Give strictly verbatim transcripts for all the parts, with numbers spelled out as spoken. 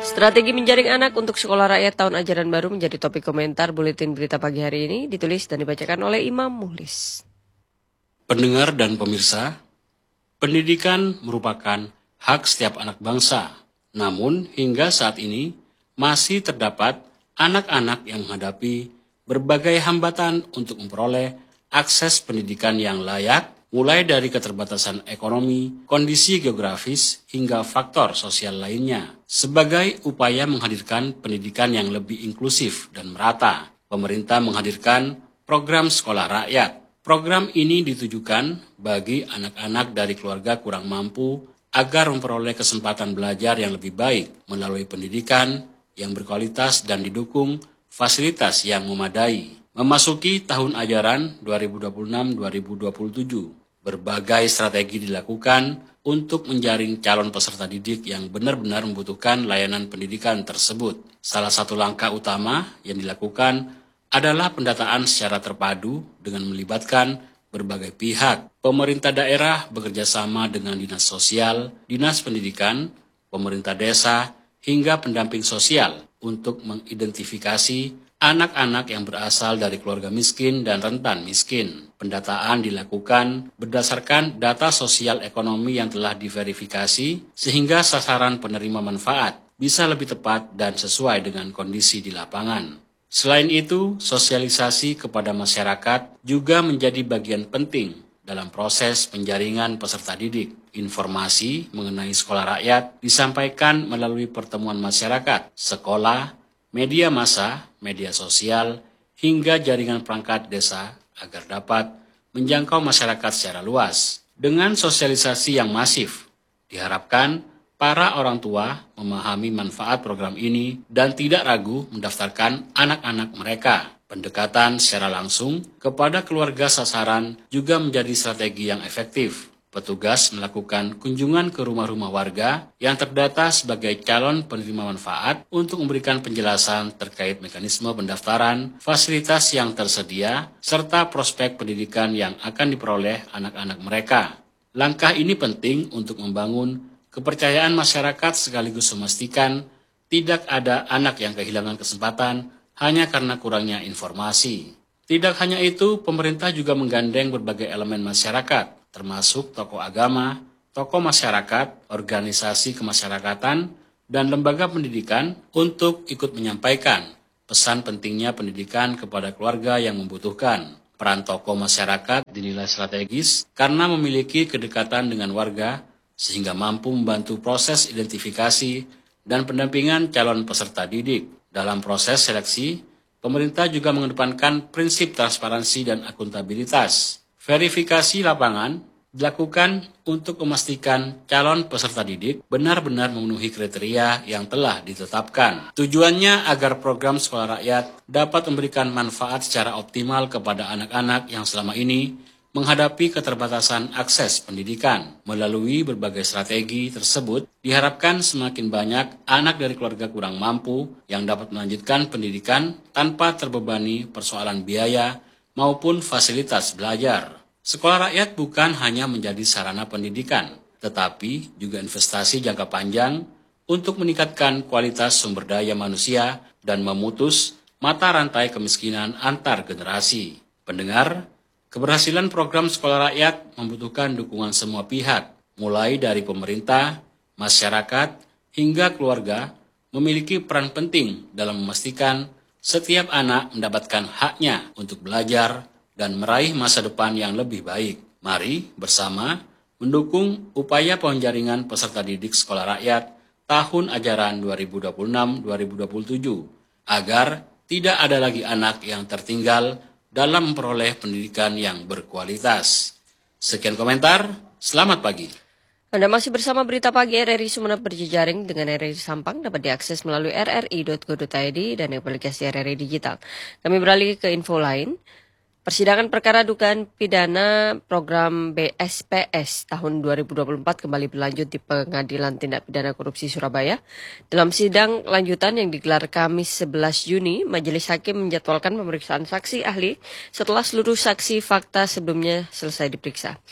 Strategi menjaring anak untuk sekolah rakyat tahun ajaran baru menjadi topik komentar buletin berita pagi hari ini, ditulis dan dibacakan oleh Imam Muhlis. Pendengar dan pemirsa, pendidikan merupakan hak setiap anak bangsa. Namun hingga saat ini masih terdapat anak-anak yang menghadapi berbagai hambatan untuk memperoleh akses pendidikan yang layak, mulai dari keterbatasan ekonomi, kondisi geografis, hingga faktor sosial lainnya. Sebagai upaya menghadirkan pendidikan yang lebih inklusif dan merata, pemerintah menghadirkan program sekolah rakyat. Program ini ditujukan bagi anak-anak dari keluarga kurang mampu agar memperoleh kesempatan belajar yang lebih baik melalui pendidikan yang berkualitas dan didukung fasilitas yang memadai. Memasuki tahun ajaran dua ribu dua puluh enam dua ribu dua puluh tujuh, berbagai strategi dilakukan untuk menjaring calon peserta didik yang benar-benar membutuhkan layanan pendidikan tersebut. Salah satu langkah utama yang dilakukan adalah pendataan secara terpadu dengan melibatkan berbagai pihak. Pemerintah daerah bekerja sama dengan dinas sosial, dinas pendidikan, pemerintah desa, hingga pendamping sosial untuk mengidentifikasi anak-anak yang berasal dari keluarga miskin dan rentan miskin. Pendataan dilakukan berdasarkan data sosial ekonomi yang telah diverifikasi sehingga sasaran penerima manfaat bisa lebih tepat dan sesuai dengan kondisi di lapangan. Selain itu, sosialisasi kepada masyarakat juga menjadi bagian penting dalam proses penjaringan peserta didik. Informasi mengenai sekolah rakyat disampaikan melalui pertemuan masyarakat, sekolah, media massa, media sosial, hingga jaringan perangkat desa agar dapat menjangkau masyarakat secara luas. Dengan sosialisasi yang masif, diharapkan para orang tua memahami manfaat program ini dan tidak ragu mendaftarkan anak-anak mereka. Pendekatan secara langsung kepada keluarga sasaran juga menjadi strategi yang efektif. Petugas melakukan kunjungan ke rumah-rumah warga yang terdata sebagai calon penerima manfaat untuk memberikan penjelasan terkait mekanisme pendaftaran, fasilitas yang tersedia, serta prospek pendidikan yang akan diperoleh anak-anak mereka. Langkah ini penting untuk membangun kepercayaan masyarakat sekaligus memastikan tidak ada anak yang kehilangan kesempatan hanya karena kurangnya informasi. Tidak hanya itu, pemerintah juga menggandeng berbagai elemen masyarakat, termasuk tokoh agama, tokoh masyarakat, organisasi kemasyarakatan, dan lembaga pendidikan untuk ikut menyampaikan pesan pentingnya pendidikan kepada keluarga yang membutuhkan. Peran tokoh masyarakat dinilai strategis karena memiliki kedekatan dengan warga sehingga mampu membantu proses identifikasi dan pendampingan calon peserta didik. Dalam proses seleksi, pemerintah juga mengedepankan prinsip transparansi dan akuntabilitas. Verifikasi lapangan dilakukan untuk memastikan calon peserta didik benar-benar memenuhi kriteria yang telah ditetapkan. Tujuannya agar program sekolah rakyat dapat memberikan manfaat secara optimal kepada anak-anak yang selama ini menghadapi keterbatasan akses pendidikan. Melalui berbagai strategi tersebut, diharapkan semakin banyak anak dari keluarga kurang mampu yang dapat melanjutkan pendidikan tanpa terbebani persoalan biaya maupun fasilitas belajar. Sekolah rakyat bukan hanya menjadi sarana pendidikan, tetapi juga investasi jangka panjang untuk meningkatkan kualitas sumber daya manusia dan memutus mata rantai kemiskinan antar generasi. Pendengar, keberhasilan program sekolah rakyat membutuhkan dukungan semua pihak, mulai dari pemerintah, masyarakat, hingga keluarga memiliki peran penting dalam memastikan setiap anak mendapatkan haknya untuk belajar dan meraih masa depan yang lebih baik. Mari bersama mendukung upaya penjaringan peserta didik sekolah rakyat tahun ajaran dua ribu dua puluh enam dua ribu dua puluh tujuh agar tidak ada lagi anak yang tertinggal dalam memperoleh pendidikan yang berkualitas. Sekian komentar, selamat pagi. Anda masih bersama berita pagi R R I Sumeneb berjejaring dengan R R I Sampang dapat diakses melalui r r i dot go dot i d dan aplikasi R R I Digital. Kami beralih ke info lain. Persidangan perkara dugaan pidana program B S P S tahun dua ribu dua puluh empat kembali berlanjut di Pengadilan Tindak Pidana Korupsi Surabaya. Dalam sidang lanjutan yang digelar Kamis sebelas Juni, Majelis Hakim menjadwalkan pemeriksaan saksi ahli setelah seluruh saksi fakta sebelumnya selesai diperiksa.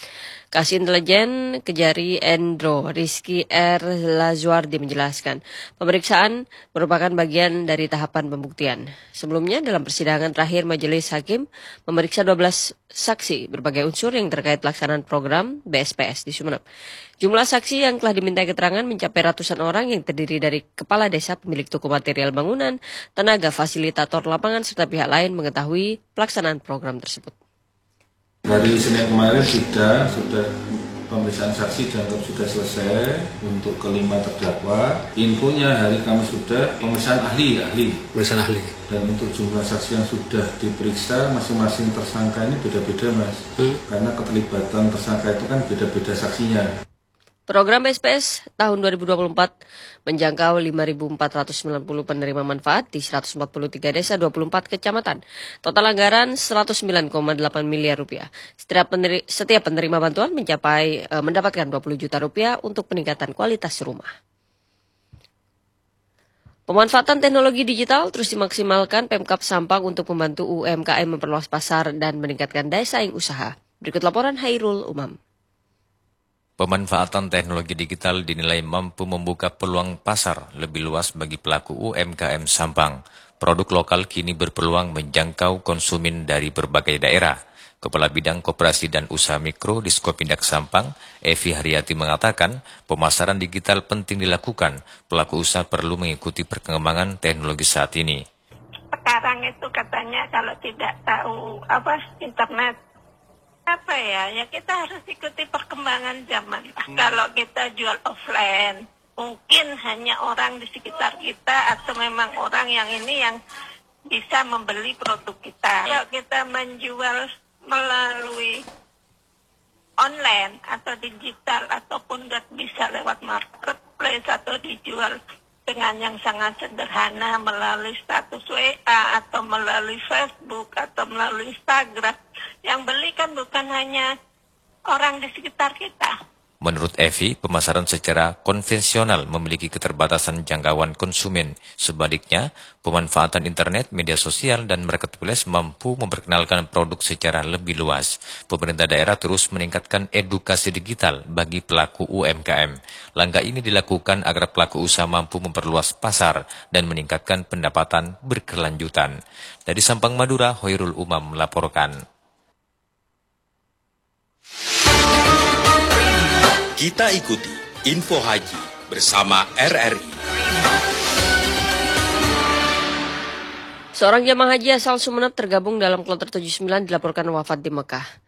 Kasih Intelijen Kejari Endro Rizky R. Lazuardi menjelaskan, pemeriksaan merupakan bagian dari tahapan pembuktian. Sebelumnya dalam persidangan terakhir Majelis Hakim memeriksa dua belas saksi berbagai unsur yang terkait pelaksanaan program B S P S di Sumeneb. Jumlah saksi yang telah diminta keterangan mencapai ratusan orang yang terdiri dari kepala desa, pemilik toko material bangunan, tenaga fasilitator lapangan, serta pihak lain mengetahui pelaksanaan program tersebut. Dari Senin kemarin sudah sudah pemeriksaan saksi dianggap sudah selesai untuk kelima terdakwa. Infonya hari Kamis sudah pemeriksaan ahli ahli. Pemeriksaan ahli. Dan untuk jumlah saksi yang sudah diperiksa masing-masing tersangka ini beda-beda, Mas. Hmm? Karena keterlibatan tersangka itu kan beda-beda saksinya. Program B S P S tahun dua ribu dua puluh empat menjangkau lima ribu empat ratus sembilan puluh penerima manfaat di seratus empat puluh tiga desa dua puluh empat kecamatan. Total anggaran seratus sembilan koma delapan miliar rupiah. Setiap penerima, setiap penerima bantuan mencapai e, mendapatkan dua puluh juta rupiah untuk peningkatan kualitas rumah. Pemanfaatan teknologi digital terus dimaksimalkan Pemkab Sampang untuk membantu U M K M memperluas pasar dan meningkatkan daya saing usaha. Berikut laporan Hairul Umam. Pemanfaatan teknologi digital dinilai mampu membuka peluang pasar lebih luas bagi pelaku U M K M Sampang. Produk lokal kini berpeluang menjangkau konsumen dari berbagai daerah. Kepala Bidang Koperasi dan Usaha Mikro di Skopindak Sampang, Evi Haryati mengatakan, pemasaran digital penting dilakukan. Pelaku usaha perlu mengikuti perkembangan teknologi saat ini. Sekarang itu katanya kalau tidak tahu apa internet, apa ya, ya kita harus ikuti perkembangan zaman. Hmm. Kalau kita jual offline, mungkin hanya orang di sekitar kita atau memang orang yang ini yang bisa membeli produk kita. Kalau kita menjual melalui online atau digital ataupun nggak bisa lewat marketplace atau dijual dengan yang sangat sederhana melalui status W A atau melalui Facebook atau melalui Instagram. Yang beli kan bukan hanya orang di sekitar kita. Menurut Evi, pemasaran secara konvensional memiliki keterbatasan jangkauan konsumen. Sebaliknya, pemanfaatan internet, media sosial, dan marketplace mampu memperkenalkan produk secara lebih luas. Pemerintah daerah terus meningkatkan edukasi digital bagi pelaku U M K M. Langkah ini dilakukan agar pelaku usaha mampu memperluas pasar dan meningkatkan pendapatan berkelanjutan. Dari Sampang, Madura, Hoirul Umam melaporkan. Kita ikuti Info Haji bersama R R I. Seorang jamaah haji asal Sumeneb tergabung dalam kloter tujuh puluh sembilan dilaporkan wafat di Mekah.